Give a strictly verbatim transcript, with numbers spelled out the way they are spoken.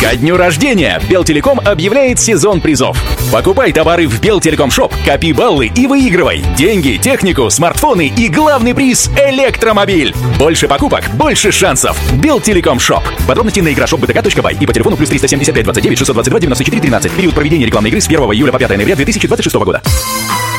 Ко дню рождения Белтелеком объявляет сезон призов. Покупай товары в Белтелеком.Шоп, копи баллы и выигрывай деньги, технику, смартфоны и главный приз – электромобиль. Больше покупок, больше шансов. Белтелеком.Шоп. Подробности на игра шоп бэ тэ ка точка бай и по телефону плюс триста семьдесят пять двадцать девять шестьсот двадцать два девяносто четыре тринадцать. Период проведения рекламной игры с первого июля по пятое ноября две тысячи двадцать шестого года.